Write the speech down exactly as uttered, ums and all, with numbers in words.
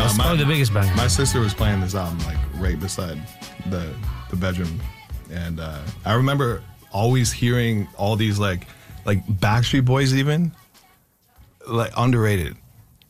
That's my, probably the biggest bang. My sister was playing this album like right beside the the bedroom, and uh, I remember always hearing all these like like Backstreet Boys even like underrated.